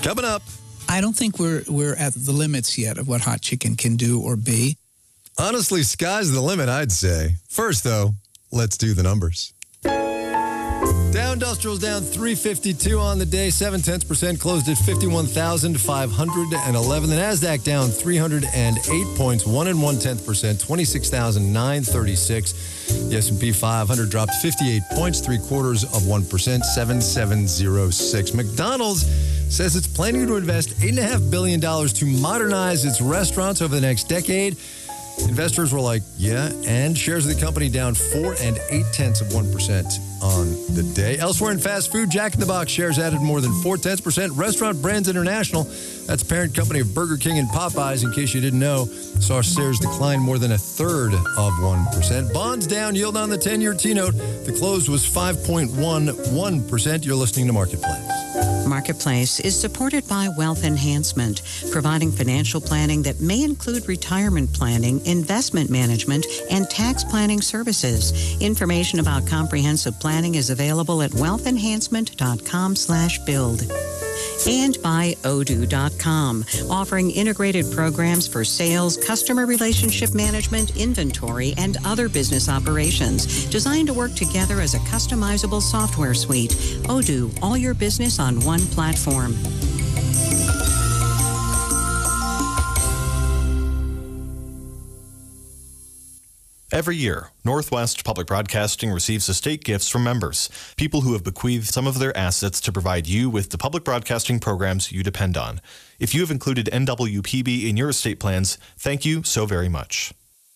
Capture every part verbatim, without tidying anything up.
Coming up. I don't think we're we're at the limits yet of what hot chicken can do or be. Honestly, sky's the limit, I'd say. First, though, let's do the numbers. Dow Industrial's down three fifty-two on the day, seven tenths percent, closed at fifty-one thousand five hundred eleven. The NASDAQ down three hundred eight points, one and one tenth percent, twenty-six thousand nine hundred thirty-six. The S and P five hundred dropped fifty-eight points, three quarters of one percent, seven thousand seven hundred six. McDonald's says it's planning to invest eight point five billion dollars to modernize its restaurants over the next decade. Investors were like, yeah, and shares of the company down four and eight tenths of one percent on the day. Elsewhere in fast food, Jack in the Box shares added more than four tenths percent. Restaurant Brands International, that's parent company of Burger King and Popeyes, in case you didn't know, saw shares decline more than a third of one percent. Bonds down, yield on the ten-year T-note. The close was five point one one percent. You're listening to Marketplace. Marketplace is supported by Wealth Enhancement, providing financial planning that may include retirement planning, investment management, and tax planning services. Information about comprehensive planning is available at wealth enhancement dot com slash build. And by Odoo dot com, offering integrated programs for sales, customer relationship management, inventory, and other business operations, designed to work together as a customizable software suite. Odoo, all your business on one platform. Every year, Northwest Public Broadcasting receives estate gifts from members, people who have bequeathed some of their assets to provide you with the public broadcasting programs you depend on. If you have included N W P B in your estate plans, thank you so very much.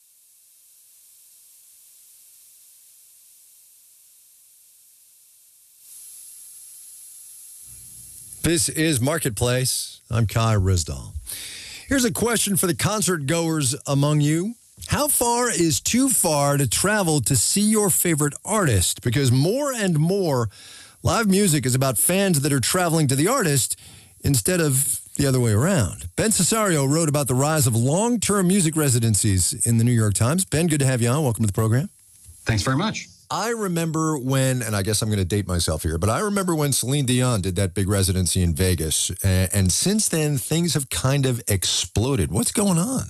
This is Marketplace. I'm Kai Rizdal. Here's a question for the concert goers among you. How far is too far to travel to see your favorite artist? Because more and more, live music is about fans that are traveling to the artist instead of the other way around. Ben Cesario wrote about the rise of long-term music residencies in the New York Times. Ben, good to have you on. Welcome to the program. Thanks very much. I remember when, and I guess I'm going to date myself here, but I remember when Celine Dion did that big residency in Vegas. And, and since then, things have kind of exploded. What's going on?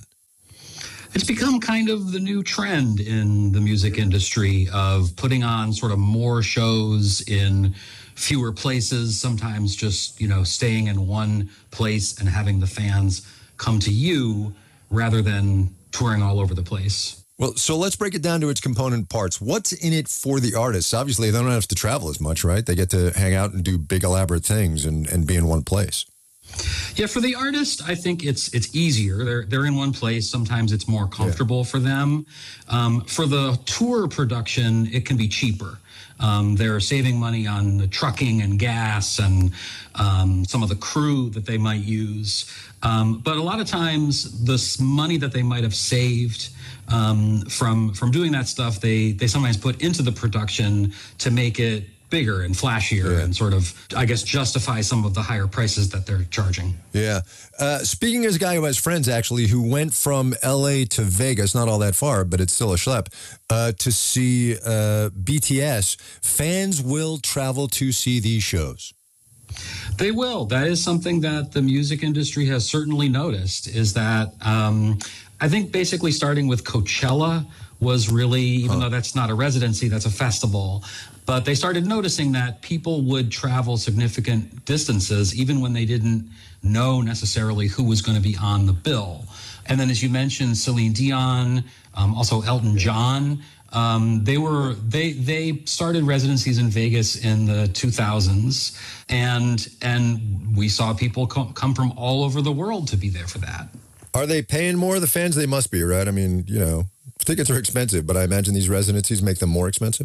It's become kind of the new trend in the music industry of putting on sort of more shows in fewer places, sometimes just, you know, staying in one place and having the fans come to you rather than touring all over the place. Well, so let's break it down to its component parts. What's in it for the artists? Obviously, they don't have to travel as much, right? They get to hang out and do big elaborate things and, and be in one place. Yeah, for the artist, I think it's it's easier. They're they're in one place. Sometimes it's more comfortable yeah. for them. Um, for the tour production, it can be cheaper. Um, they're saving money on the trucking and gas and um, some of the crew that they might use. Um, but a lot of times, this money that they might have saved um, from from doing that stuff, they they sometimes put into the production to make it bigger and flashier yeah. and sort of, I guess, justify some of the higher prices that they're charging. Yeah. Uh, speaking as a guy who has friends, actually, who went from L A to Vegas, not all that far, but it's still a schlep, uh, to see uh, B T S, fans will travel to see these shows. They will. That is something that the music industry has certainly noticed, is that um, I think basically starting with Coachella was really, even huh. though that's not a residency, that's a festival. But they started noticing that people would travel significant distances even when they didn't know necessarily who was going to be on the bill. And then, as you mentioned, Celine Dion, um, also Elton John, um, they were they they started residencies in Vegas in the two thousands, and and we saw people come, come from all over the world to be there for that. Are they paying more? The fans, they must be, right? I mean, you know, tickets are expensive, but I imagine these residencies make them more expensive.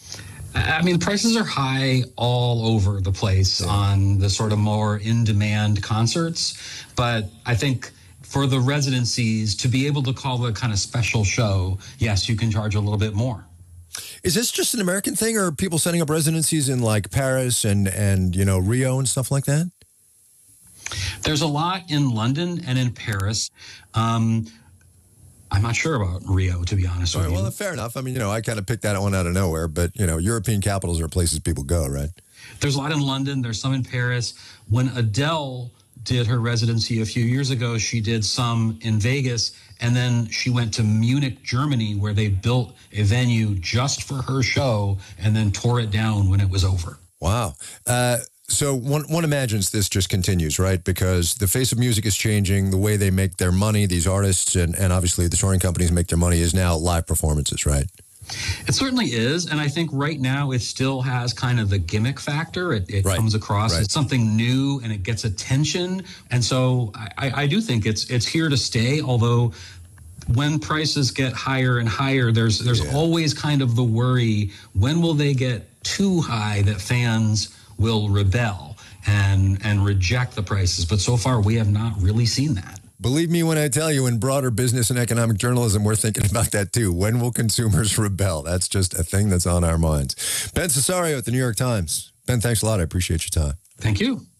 I mean, prices are high all over the place yeah. on the sort of more in-demand concerts. But I think for the residencies, to be able to call it a kind of special show, yes, you can charge a little bit more. Is this just an American thing, or are people setting up residencies in like Paris and, and you know, Rio and stuff like that? There's a lot in London and in Paris. Um, I'm not sure about Rio, to be honest with right, you. Well, fair enough. I mean, you know, I kind of picked that one out of nowhere, but, you know, European capitals are places people go, right? There's a lot in London. There's some in Paris. When Adele did her residency a few years ago. She did some in Vegas, and then she went to Munich, Germany, where they built a venue just for her show and then tore it down when it was over. Wow. Uh, so one, one imagines this just continues, right? Because the face of music is changing. The way they make their money, these artists and, and obviously the touring companies make their money is now live performances, right? It certainly is. And I think right now it still has kind of the gimmick factor. It, it right. comes across right. as something new and it gets attention. And so I, I do think it's it's here to stay, although when prices get higher and higher, there's there's yeah. always kind of the worry, when will they get too high that fans will rebel and and reject the prices? But so far, we have not really seen that. Believe me when I tell you, in broader business and economic journalism, we're thinking about that too. When will consumers rebel? That's just a thing that's on our minds. Ben Cesario at the New York Times. Ben, thanks a lot. I appreciate your time. Thank you.